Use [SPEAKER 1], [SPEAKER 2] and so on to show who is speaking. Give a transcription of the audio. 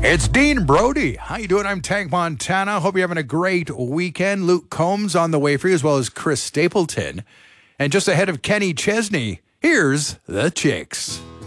[SPEAKER 1] It's Dean Brody. How you doing? I'm Tank Montana. Hope you're having a great weekend. Luke Combs on the way for you, as well as Chris Stapleton. And just ahead of Kenny Chesney, here's the Chicks.